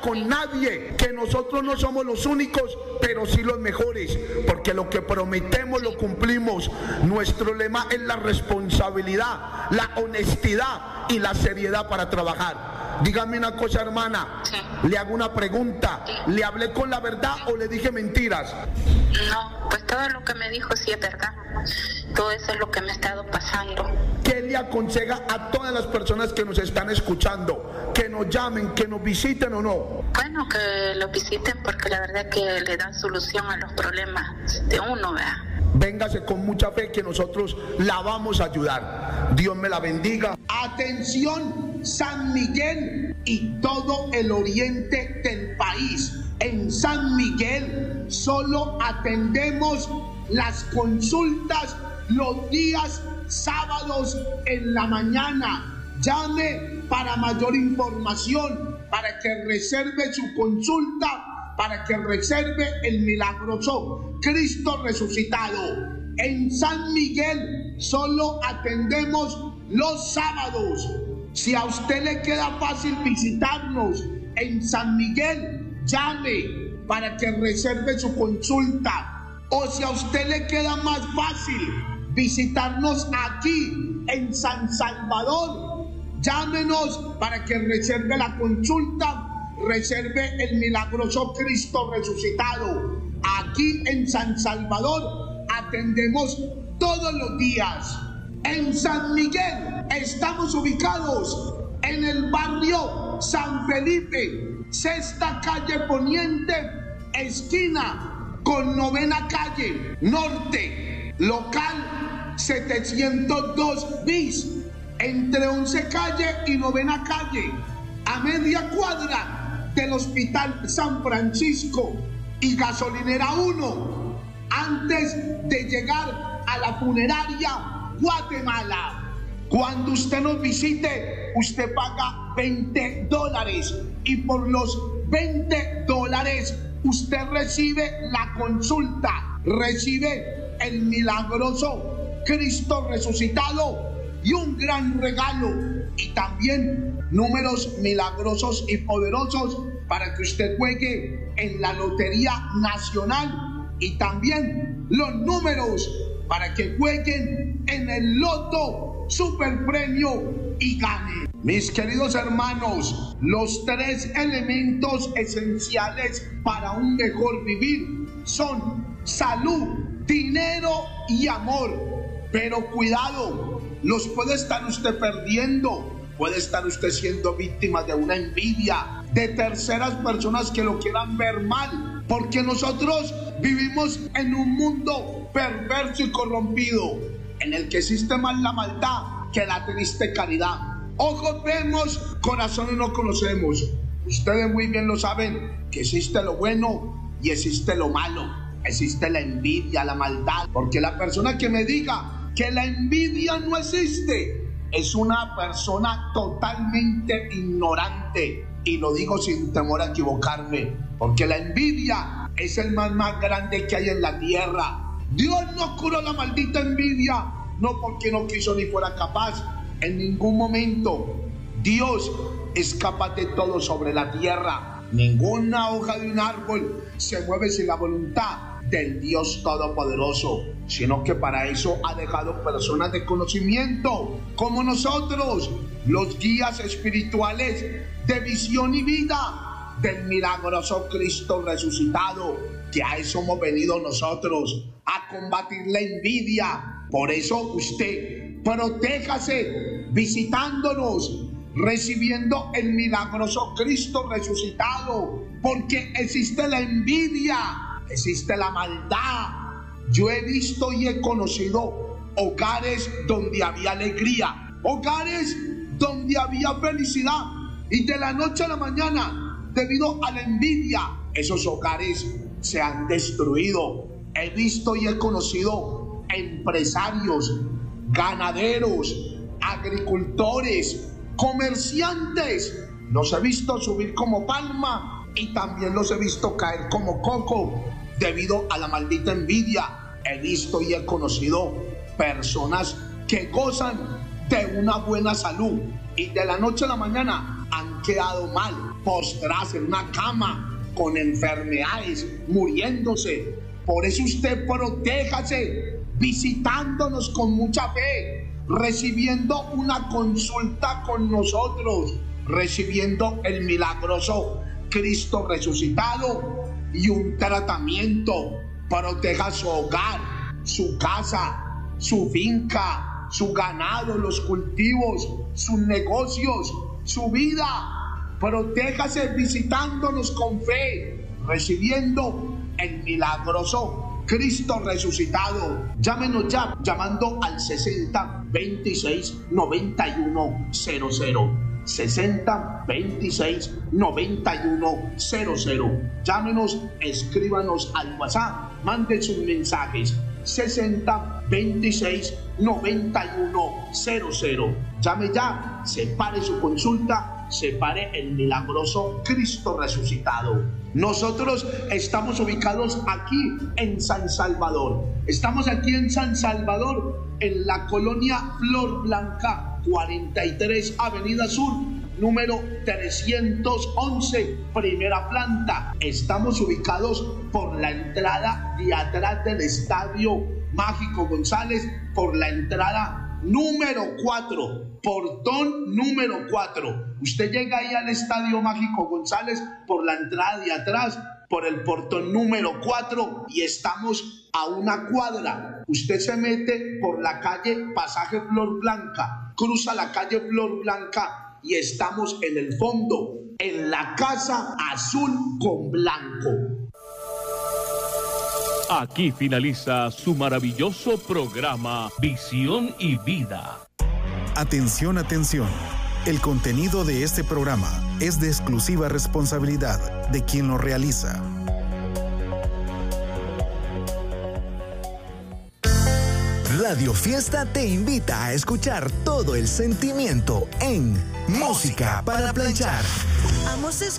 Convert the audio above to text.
con nadie, que nosotros no somos los únicos, pero sí los mejores, porque lo que prometemos lo cumplimos. Nuestro lema es la responsabilidad, la honestidad y la seriedad para trabajar. Dígame una cosa, hermana, le hago una pregunta, ¿le hablé con la verdad o le dije mentiras? No, pues todo lo que me dijo sí es verdad, todo eso es lo que me ha estado pasando. ¿Qué le aconseja a todas las personas que nos están escuchando? Que nos llamen, que nos visiten o no. Bueno, que lo visiten porque la verdad es que le dan solución a los problemas de uno, ¿verdad? Véngase con mucha fe que nosotros la vamos a ayudar. Dios me la bendiga. Atención, San Miguel y todo el oriente del país. En San Miguel solo atendemos las consultas los días sábados en la mañana. Llame para mayor información, para que reserve su consulta, para que reserve el milagroso Cristo resucitado. En San Miguel solo atendemos los sábados. Si a usted le queda fácil visitarnos en San Miguel, llame para que reserve su consulta. O si a usted le queda más fácil visitarnos aquí en San Salvador, llámenos para que reserve la consulta, reserve el milagroso Cristo resucitado. Aquí en San Salvador atendemos todos los días. En San Miguel estamos ubicados en el barrio San Felipe, sexta calle poniente, esquina con novena calle norte, local 702 bis, entre 11 calle y novena calle, a media cuadra del Hospital San Francisco y Gasolinera 1, antes de llegar a la funeraria Guatemala. Cuando usted nos visite, usted paga $20 y por los $20 usted recibe la consulta, recibe el milagroso Cristo resucitado y un gran regalo, y también números milagrosos y poderosos para que usted juegue en la Lotería Nacional, y también los números para que jueguen en el Loto Super Premio y gane. Mis queridos hermanos, los 3 elementos esenciales para un mejor vivir son salud, dinero y amor. Pero cuidado, los puede estar usted perdiendo, puede estar usted siendo víctima de una envidia, de terceras personas que lo quieran ver mal, porque nosotros vivimos en un mundo perverso y corrompido, en el que existe más la maldad que la triste caridad. Ojos vemos, corazones no conocemos. Ustedes muy bien lo saben, que existe lo bueno y existe lo malo. Existe la envidia, la maldad, porque la persona que me diga que la envidia no existe es una persona totalmente ignorante, y lo digo sin temor a equivocarme, porque la envidia es el mal más grande que hay en la tierra. Dios no curó la maldita envidia, no porque no quiso ni fuera capaz. En ningún momento Dios es capaz de todo sobre la tierra. Ninguna hoja de un árbol se mueve sin la voluntad del Dios Todopoderoso, sino que para eso ha dejado personas de conocimiento como nosotros, los guías espirituales de visión y vida del milagroso Cristo resucitado, que a eso hemos venido nosotros, a combatir la envidia. Por eso usted protéjase visitándonos, recibiendo el milagroso Cristo resucitado, porque existe la envidia, existe la maldad. Yo he visto y he conocido hogares donde había alegría, hogares donde había felicidad, y de la noche a la mañana, debido a la envidia, esos hogares se han destruido. He visto y he conocido empresarios, ganaderos, agricultores, comerciantes. Los he visto subir como palma y también los he visto caer como coco debido a la maldita envidia. He visto y he conocido personas que gozan de una buena salud y de la noche a la mañana han han quedado mal, postradas en una cama, con enfermedades, muriéndose. Por eso usted protéjase, visitándonos con mucha fe, recibiendo una consulta con nosotros, recibiendo el milagroso Cristo resucitado y un tratamiento. Proteja su hogar, su casa, su finca, su ganado, los cultivos, sus negocios, su vida. Protéjase visitándonos con fe, recibiendo el milagroso Cristo resucitado. Llámenos ya, llamando al 60 26 91 00. 60 26 91 00. Llámenos, escríbanos al WhatsApp, manden sus mensajes. 60 26 91 00. Llame ya, separe su consulta, separe el milagroso Cristo resucitado. Nosotros estamos ubicados aquí en San Salvador. Estamos aquí en San Salvador, en la colonia Flor Blanca, 43 Avenida Sur, número 311, primera planta. Estamos ubicados por la entrada de atrás del Estadio Mágico González, por la entrada número 4, portón número 4. Usted llega ahí al Estadio Mágico González por la entrada de atrás, por el portón número 4, y estamos a una cuadra. Usted se mete por la calle Pasaje Flor Blanca, cruza la calle Flor Blanca y estamos en el fondo, en la casa azul con blanco. Aquí finaliza su maravilloso programa Visión y Vida. Atención, atención. El contenido de este programa es de exclusiva responsabilidad de quien lo realiza. Radio Fiesta te invita a escuchar todo el sentimiento en Música para Planchar. Vamos a escuchar.